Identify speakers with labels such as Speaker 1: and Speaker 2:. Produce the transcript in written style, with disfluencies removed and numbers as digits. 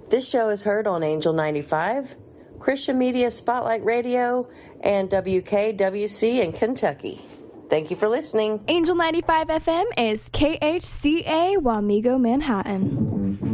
Speaker 1: This show is heard on Angel 95, Christian Media Spotlight Radio, and WKWC in Kentucky. Thank you for listening.
Speaker 2: Angel 95 FM is KHCA Wamego, Manhattan.